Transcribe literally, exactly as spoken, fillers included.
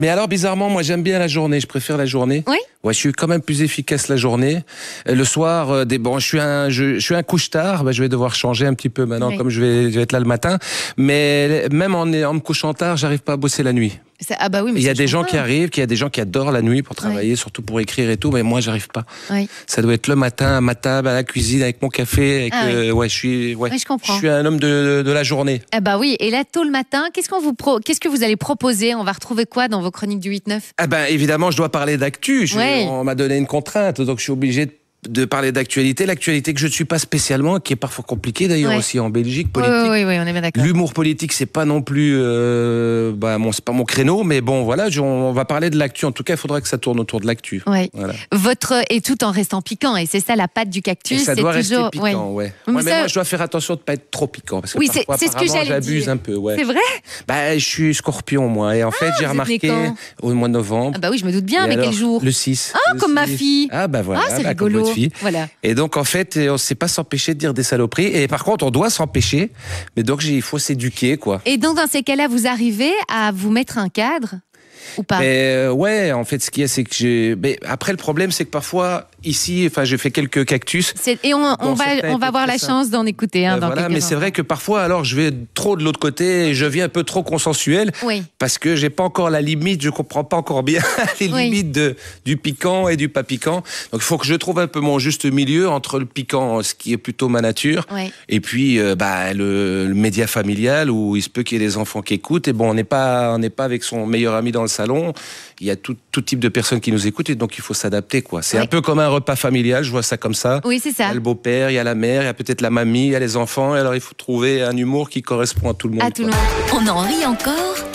Mais alors, bizarrement, moi, j'aime bien la journée. Je préfère la journée. Oui. Ouais, je suis quand même plus efficace la journée. Le soir, euh, des bon, je suis un, je, je suis un couche-tard. Ben, je vais devoir changer un petit peu maintenant, oui. comme je vais, je vais être là le matin. Mais même en, en me couchant tard, j'arrive pas à bosser la nuit. Ah bah oui, mais il y a des gens qui arrivent, il y a des gens qui adorent la nuit pour travailler, oui. surtout pour écrire et tout, mais moi j'arrive pas. Oui. Ça doit être le matin, à ma table, à la cuisine, avec mon café. Avec, ah oui. euh, ouais, je suis, ouais, oui, je comprends. Je suis un homme de, de, de la journée. Ah bah oui, et là tôt le matin, qu'est-ce qu'on vous pro... qu'est-ce que vous allez proposer? On va retrouver quoi dans vos chroniques du huit neuf? Ah ben évidemment, je dois parler d'actu. Je, oui. On m'a donné une contrainte, donc je suis obligé de de parler d'actualité, l'actualité que je ne suis pas spécialement, qui est parfois compliquée d'ailleurs ouais. aussi en Belgique, politique. Oui, oui, oui, on est bien d'accord. L'humour politique, c'est pas non plus, euh, bah, mon, c'est pas mon créneau, mais bon, voilà, on va parler de l'actu. En tout cas, il faudra que ça tourne autour de l'actu. Oui. Voilà. Votre, et tout en restant piquant, et c'est ça la patte du cactus. Et ça doit toujours... rester piquant, ouais. ouais. Mais, ouais, mais ça... moi, je dois faire attention de ne pas être trop piquant, parce que oui, parfois, c'est, c'est ce que j'allais j'abuse dire. un peu, ouais. C'est vrai? Bah, je suis scorpion, moi, et en ah, fait, j'ai remarqué au mois de novembre. Ah bah oui, je me doute bien, mais alors, quel jour? Le six. Ah, le comme six. ma fille. Ah bah voilà, ah, c'est bah, rigolo. comme votre fille. Voilà. Et donc, en fait, on ne sait pas s'empêcher de dire des saloperies. Et par contre, on doit s'empêcher. Mais donc, il faut s'éduquer, quoi. Et donc, dans ces cas-là, vous arrivez à vous mettre un cadre ou pas? Mais euh, ouais, en fait, ce qu'il y a, c'est que j'ai. Mais après, le problème, c'est que parfois, ici, enfin, j'ai fait quelques cactus. C'est... Et on, on va, on va avoir la ça. chance d'en écouter. Hein, euh, dans voilà, mais c'est vrai que parfois, alors, je vais trop de l'autre côté et je viens un peu trop consensuel. Oui. Parce que j'ai pas encore la limite, je comprends pas encore bien les oui. limites de, du piquant et du pas piquant. Donc, il faut que je trouve un peu mon juste milieu entre le piquant, ce qui est plutôt ma nature, oui. et puis euh, bah, le, le média familial où il se peut qu'il y ait des enfants qui écoutent. Et bon, on n'est pas, on n'est pas avec son meilleur ami dans le salon. Il y a tout, tout type de personnes qui nous écoutent et donc il faut s'adapter, quoi. C'est oui. un peu comme un repas familial, je vois ça comme ça. Oui, c'est ça. Il y a le beau-père, il y a la mère, il y a peut-être la mamie, il y a les enfants. Et alors il faut trouver un humour qui correspond à tout le monde. À tout le monde. On en rit encore